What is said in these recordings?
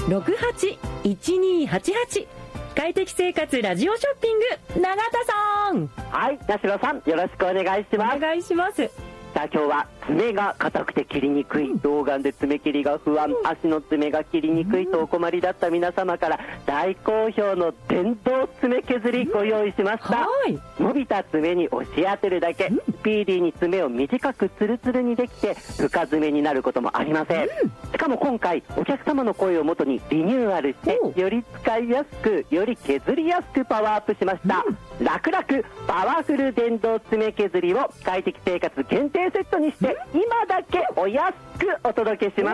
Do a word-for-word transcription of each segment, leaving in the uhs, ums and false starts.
ろくはちいちにはちはち。快適生活ラジオショッピング、永田さん。 はい、八代さん、よろしくお願いします。 お願いします。 さあ、今日は爪が硬くて切りにくい、童顔で爪切りが不安、足の爪が切りにくいとお困りだった皆様から大好評の電動爪削りご用意しました。 はい、 伸びた爪に押し当てるだけ、スピーディーに爪を短くツルツルにできて深爪になることもありません。しかも今回お客様の声をもとにリニューアルして、より使いやすくより削りやすくパワーアップしました。楽々パワフル電動爪削りを快適生活限定セットにして今だけお安くお届けします。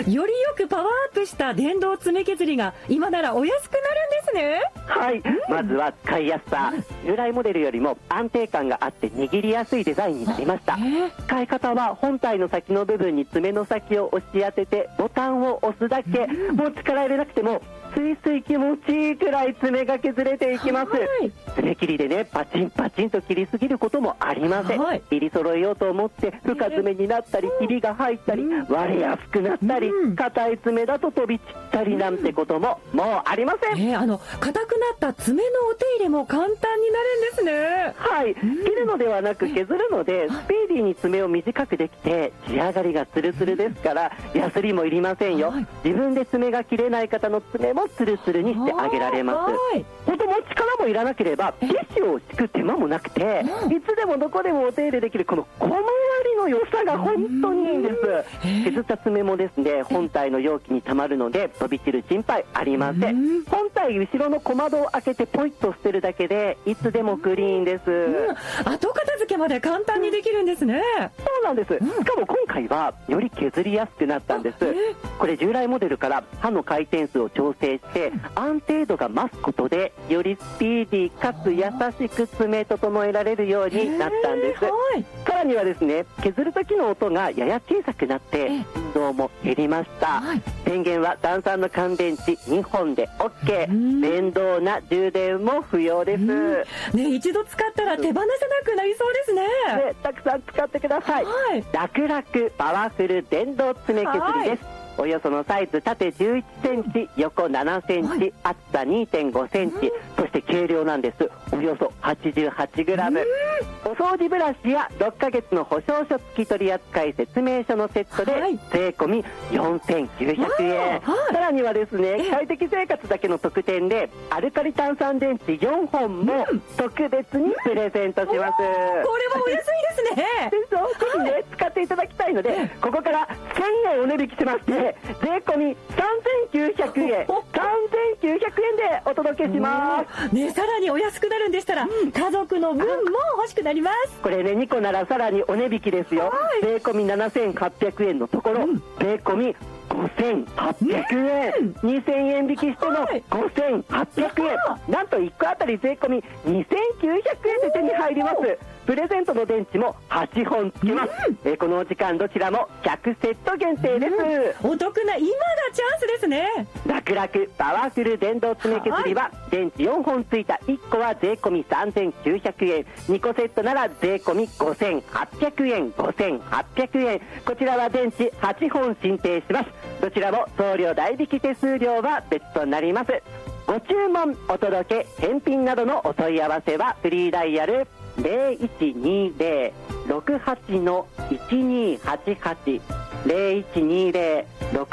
よりよくパワーアップした電動爪削りが今ならお安くなるんですね。 はい、うん、まずは使いやすさ、従来モデルよりも安定感があって握りやすいデザインになりました。使い方は本体の先の部分に爪の先を押し当ててボタンを押すだけ、うん、もう力入れなくてもスイスイ気持ちいいくらい爪が削れていきます。爪切りでね、パチンパチンと切りすぎることもありません。 はい、 切り揃えようと思って深爪になったり、切りが入ったり、うん、割れやすくなったり、硬、うん、い爪だと飛び散ったりなんてことももうありません。 えー、あの硬くなった爪のお手入れも簡単になるんですね。 はい、うん、切るのではなく削るので、スピーディーに爪を短くできて仕上がりがツルツルですから、ヤスリもいりませんよ。はい、自分で爪が切れない方の爪もツルツルにしてあげられます。本当も力もいらなければティッシュを敷く手間もなくて、いつでもどこでもお手入れできるこの小回りの良さが本当にいいんです。削った爪もですね、本体の容器にたまるので飛び散る心配ありません。本体後ろの小窓を開けてポイッと捨てるだけでいつでもクリーンです。うん、 後片付けまで簡単にできるんですね。 そうなんです。しかも今回はより削りやすくなったんです。これ従来モデルから刃の回転数を調整して安定度が増すことでよりスピーディーかつ優しく爪整えられるようになったんです。さらにはですね、削る時の音がやや小さくなって振動も減りました。電源は単酸の乾電池にほんで オーケー、 面倒な充電も不要です。 ね、一度使ったら手放せなくなりそうですね。ね、 たくさん使ってください。はい、楽々パワフル電動爪削りです。およそのサイズ、縦じゅういちセンチ、横ななセンチ、はい、厚さ にてんごセンチ、そして軽量なんです。およそ はちじゅうはちグラム。お掃除ブラシやろっかげつの保証書付き取扱説明書のセットで税込みよんせんきゅうひゃくえん。さらにはですね、快適生活だけの特典でアルカリ炭酸電池よんほんも特別にプレゼントします。これはお安いですね。 そう、ぜひね、使っていただきたいので、ここからせんえんお値引きしまして、税込みさんぜんきゅうひゃくえん、さんぜんきゅうひゃくえんでお届けします。 ね、さらにお安くなるんでしたら、うん、家族の分も欲しくなります。 これね、にこならさらにお値引きですよ。税込みななせんはっぴゃくえんのところ、うん、税込みごせんはっぴゃくえん、うん、にせんえん引きしてのごせんはっぴゃくえん、なんといっこあたり税込みにせんきゅうひゃくえんで手に入ります。プレゼントの電池もはっぽん付きます。うん、えこのお時間どちらもひゃくセット限定です。 うん、お得な今がチャンスですね。 楽々パワフル電動爪削りは、電池よんほん付いたいっこは税込みさんぜんきゅうひゃくえん、にこセットなら税込みごせんはっぴゃくえん、ごせんはっぴゃくえん。こちらは電池はっぽん進呈します。どちらも送料代引き手数料は別となります。ご注文、お届け、返品などのお問い合わせはフリーダイヤルゼロいちにゼロ ろくはちのいちにはちはち ゼロいちにゼロ